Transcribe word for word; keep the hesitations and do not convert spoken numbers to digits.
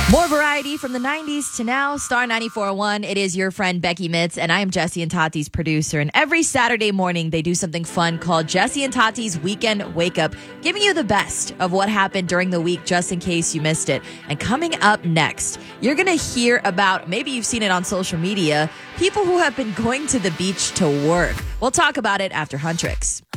More variety from the nineties to now. Star ninety-four point one. It is your friend Becky Mitz, and I am Jesse and Tati's producer. And every Saturday morning, they do something fun called Jesse and Tati's Weekend Wake Up, giving you the best of what happened during the week just in case you missed it. And coming up next, you're going to hear about, maybe you've seen it on social media, people who have been going to the beach to work. We'll talk about it after Huntrix.